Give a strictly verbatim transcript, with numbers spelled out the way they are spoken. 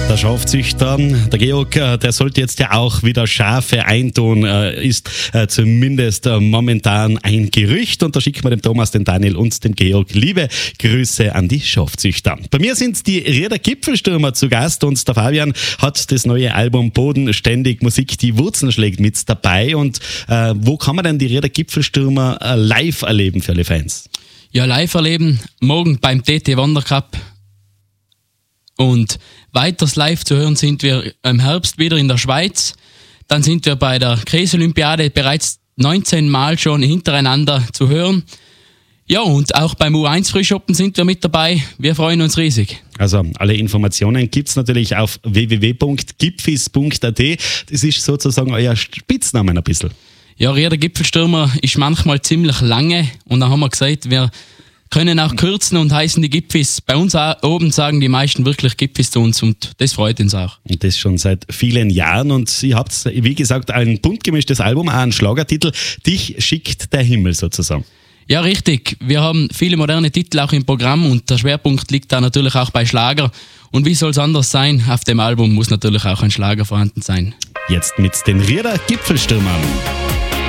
Der Schafzüchter, der Georg, der sollte jetzt ja auch wieder Schafe eintun, ist zumindest momentan ein Gerücht. Und da schicken wir dem Thomas, den Daniel und dem Georg liebe Grüße an die Schafzüchter. Bei mir sind die Rieder Gipfelstürmer zu Gast und der Fabian hat das neue Album Bodenständig Musik, die Wurzeln schlägt, mit dabei. Und äh, wo kann man denn die Rieder Gipfelstürmer äh, live erleben für alle Fans? Ja, live erleben, morgen beim T T Wandercup. Und weiters live zu hören sind wir im Herbst wieder in der Schweiz. Dann sind wir bei der Kreis-Olympiade bereits neunzehn Mal schon hintereinander zu hören. Ja, und auch beim U eins Frühschoppen sind wir mit dabei. Wir freuen uns riesig. Also alle Informationen gibt es natürlich auf w w w punkt gipfis punkt a t. Das ist sozusagen euer Spitznamen ein bisschen. Ja, Rieder Gipfelstürmer ist manchmal ziemlich lange. Und dann haben wir gesagt, wir können auch kürzen und heißen die Gipfis. Bei uns oben sagen die meisten wirklich Gipfis zu uns und das freut uns auch. Und das schon seit vielen Jahren. Und ihr habt, wie gesagt, ein bunt gemischtes Album, auch einen Schlagertitel. Dich schickt der Himmel sozusagen. Ja, richtig. Wir haben viele moderne Titel auch im Programm und der Schwerpunkt liegt da natürlich auch bei Schlager. Und wie soll es anders sein? Auf dem Album muss natürlich auch ein Schlager vorhanden sein. Jetzt mit den Rieder Gipfelstürmern.